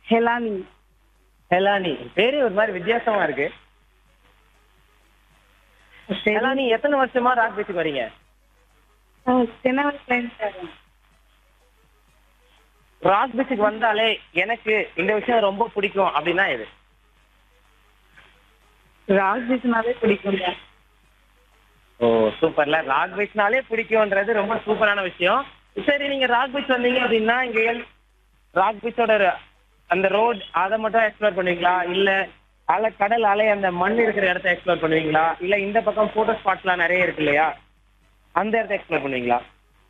ஹெலானி. ஹெலானி பேரே ஒரு மாதிரி வித்தியாசமா இருக்கு. சரி. ஹெலானி எத்தனை வருஷமா ராக் பீச்சுக்கு வரீங்க? சின்ன வயசுலேருந்து வரேன். ராக் பீச்சுக்கு வந்தாலே எனக்கு இந்த விஷயம் ரொம்ப பிடிக்கும் அப்படின்னா எது? ராக் பீச்னாலே பிடிக்கும் தான். ஓ சூப்பர்ல, ராக் பீச்னாலே பிடிக்கும்ன்றது ரொம்ப சூப்பரான விஷயம். சரி, நீங்க ராக் பீச் வந்தீங்க அப்படின்னா இங்க ராக் பீச்சோட அந்த ரோட் அதை மட்டும் எக்ஸ்ப்ளோர் பண்ணுவீங்களா, இல்ல கடல் அலை அந்த மண் இருக்கிற இடத்த எக்ஸ்ப்ளோர் பண்ணுவீங்களா, இல்ல இந்த பக்கம் போட்டோ ஸ்பாட்ஸ்லாம் நிறைய இருக்கு இல்லையா, அந்த இடத்த எக்ஸ்ப்ளோர் பண்ணுவீங்களா?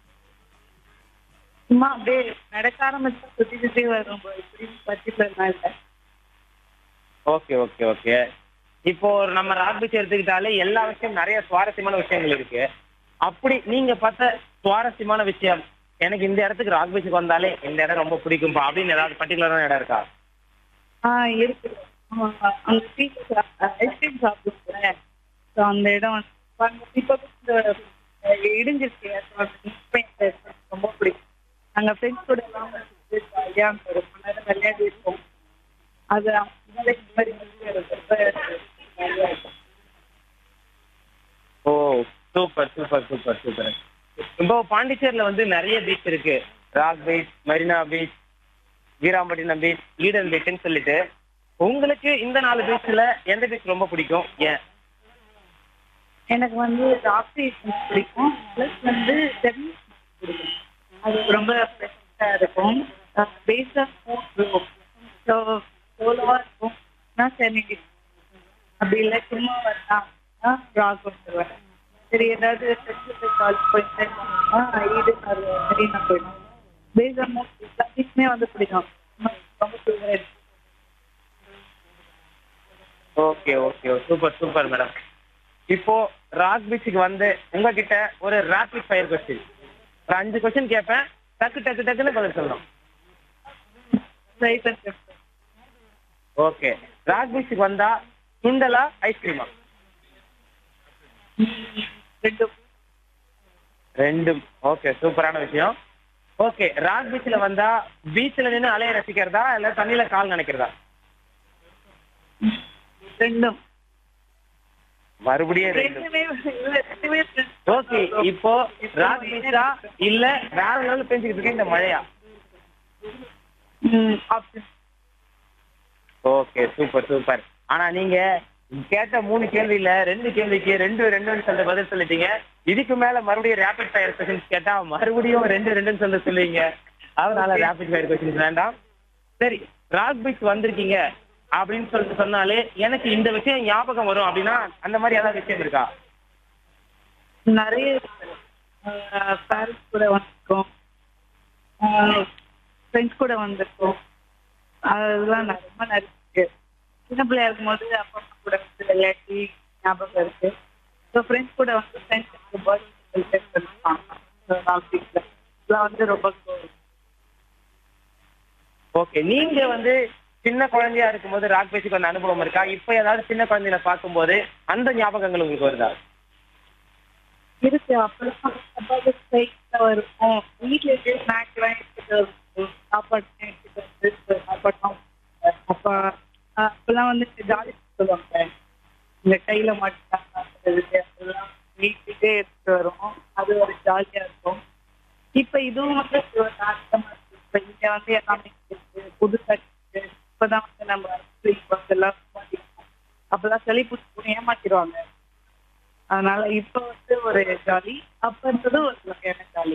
சும்மா அப்படியே நடக்க ஆரம்பிச்சா சுற்றி சுற்றி வரும். இப்படி பர்டிகுலர்லாம் இல்லை. Okay okay okay. இப்போ நம்ம ராக் பீச் எடுத்துக்கிட்டாலே எல்லா விஷயம் நிறைய சுவாரஸ்யமான விஷயங்கள் இருக்கு. அப்படி நீங்க பார்த்த சுவாரஸ்யமான விஷயம், எனக்கு இந்த இடத்துக்கு ராக் பீச்சுக்கு வந்தாலே இந்த இடம் ரொம்ப பிடிக்கும்பா அப்படின்னு ஏதாவது பர்டிகுலரான இடம் இருக்கா? இருக்கு. அங்கே ஐஸ்கிரீம் சாப்பிடுவோம்ல. ஸோ அந்த இடம் இப்போ இடிஞ்சிருக்கு. ரொம்ப பிடிக்கும். நாங்கள் ஃப்ரெண்ட்ஸ் கூட எல்லாம் ஜாலியாக ரொம்ப நேரம் விளையாடி இருக்கோம். அது இந்த மாதிரி ஓ சூப்பர் சூப்பர் சூப்பர் சூப்பர். இப்போ பாண்டிச்சேரியில வந்து நிறைய பீச் இருக்கு. Rock beach, Marina beach, Veerampattinam beach, Eden பீச்னு சொல்லிட்டு, உங்களுக்கு இந்த 4 பீச்ல எந்த பீச் ரொம்ப பிடிக்கும், ஏன்? எனக்கு வந்து ராக் பீச் பிடிக்கும். ப்ளஸ் வந்து சென்னை பிடிக்கும். அது ரொம்ப ஃப்ரெஷ்ஷாக இருக்கும். பேஸாக ஸோ சோலோவாக இருக்கும். நான் சென்னை அப்படி இல்லை சும்மா வரலாம் ராக் வந்துடுவேன். சரி ஏதாவது ஃபெஸ்டிவல் கால் போயிட்டு ஈடு மெரினா போயிடும். பேஸாக மோஸ்ட் எல்லா பீச்சுமே வந்து பிடிக்கும். ரொம்ப favourite. Okay okay super super madam. இப்போ ராக் பீச்சுக்கு வந்து உங்ககிட்ட ஒரு ரேபிட் ஃபயர் கொஸ்டின், ஒரு 5 கொஸ்டின் கேட்பேன், டக்கு டக்கு டக்குன்னு பதில் சொல்லணும். ஓகே. ராக் பீச்சுக்கு வந்தா சுண்டலா ஐஸ்கிரீமா? ரெண்டும். ஓகே சூப்பரான விஷயம். ஓகே, ராக் பீச்சில் வந்தா பீச்சில் நின்று அலைய ரசிக்கிறதா இல்ல தண்ணியில கால் நினைக்கிறதா? ரெண்டும். மறுபடியும் ஓகே. இப்போ ராக் பீச்சா இல்ல வேற லெவலில் பேசிக்கிட்டு இருக்க இந்த மழையா? Okay super super. ஆனா நீங்க கேட்ட 3 கேள்வியில 2 கேள்விக்கு 2 சொல்ல பதில் சொல்லிட்டீங்க. இதுக்கு மேல மறுபடியும் ரேபிட் ஃபயர் கொஸ்டின்ஸ் கேட்டா மறுபடியும் 2 சொல்லுவீங்க. அதனால ரேபிட் ஃபயர் கொஸ்டின்ஸ் வேண்டாம். சரி, ராக் பீச் வந்திருக்கீங்க அப்படின்னு சொல்லிட்டு சொன்னாலே எனக்கு இந்த விஷயம் ஞாபகம் வரும் அப்படின்னா அந்த மாதிரி ஏதாவது விஷயம் இருக்கா? நிறைய பேரண்ட்ஸ் கூட வந்திருக்கோம், ஃப்ரெண்ட்ஸ் கூட வந்திருக்கோம். அதெல்லாம் ரொம்ப நிறைய இருக்கு. சின்ன பிள்ளையா இருக்கும்போது அப்பா அம்மா கூட வந்து விளையாட்டி ஞாபகம் இருக்கு. ஸோ ஃப்ரெண்ட்ஸ் கூட வந்து ஃப்ரெண்ட்ஸ் பர்த்டே இதெல்லாம் வந்து ரொம்ப. ஓகே, நீங்க வந்து சின்ன குழந்தையா இருக்கும்போது ராக் பீச்சுக்கு வந்த அனுபவம் இருக்கா? இப்ப ஏதாவது சின்ன குழந்தைகளை பார்க்கும்போது அந்த ஞாபகங்கள் உங்களுக்கு வருதா? இருக்கு. அப்பெல்லாம் இருக்கும். வீட்டுல இருக்க ஸ்நாக்ஸ் எல்லாம் எடுத்துட்டு வருவோம். சாப்பாடு எடுத்துட்டு வந்து சாப்பாடுலாம் அப்ப அப்பெல்லாம் வந்து ஜாலி சொல்லுவாங்க. இந்த கையில மாட்டாங்க அதெல்லாம் வீட்டுக்கே எடுத்துட்டு வருவோம். அது ஒரு ஜாலியா இருக்கும். இப்ப இதுவும் வந்து இப்ப இங்க வந்து எல்லாமே புது கட்டு இப்பதான் வந்து நம்ம எல்லாம் அப்பெல்லாம் சளி பிடிச்சி ஏமாத்திடுவாங்க. அதனால இப்ப வந்து ஒரு ஜாலி, அப்ப இருந்தது ஒரு வகையான ஜாலி.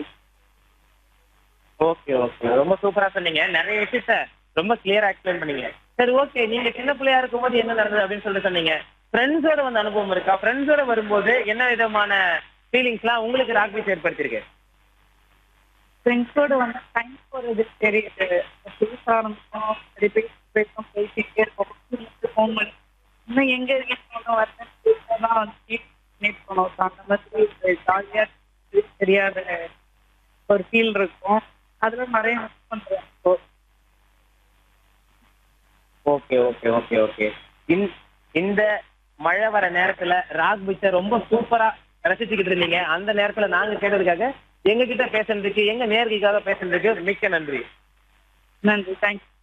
ஓகே ஓகே, ரொம்ப சூப்பரா சொன்னீங்க. நிறைய விஷயத்த ரொம்ப கிளியரா எக்ஸ்பிளைன் பண்ணீங்க. சரி ஓகே, நீங்க சின்ன பிள்ளையா இருக்கும்போது என்ன நடந்தது அப்படின்னு சொல்லிட்டு சொன்னீங்க. ஃப்ரெண்ட்ஸோட வந்து அனுபவம் இருக்கா? ஃப்ரெண்ட்ஸோட வரும்போது என்ன விதமான ஃபீலிங்ஸ்லாம் உங்களுக்கு ராக் பீச் ஏற்படுத்தியிருக்கு? ஃப்ரெண்ட்ஸோட வந்து டைம் போறது தெரியுது. பேச ஆரம்பிச்சோம், பேசும் பேசிட்டே இருக்கோம். ஃபோன் பண்ணி இன்னும் எங்க இருக்கீங்க வரதான் வந்து மீட் பண்ணுவோம். அந்த மாதிரி ஜாலியா தெரியாத ஒரு ஃபீல் இருக்கும். அதுல நிறைய மிஸ் பண்றேன். Okay okay okay okay. இந்த மழை வர நேரத்துல ராக் பீச்சை ரொம்ப சூப்பரா ரசிச்சுக்கிட்டு இருந்தீங்க. அந்த நேரத்துல நாங்க கேட்டதுக்காக எங்க கிட்ட பேசுறதுக்கு, எங்க நேர்களுக்காக பேசுறதுக்கு மிக்க நன்றி. நன்றி, தேங்க்ஸ்.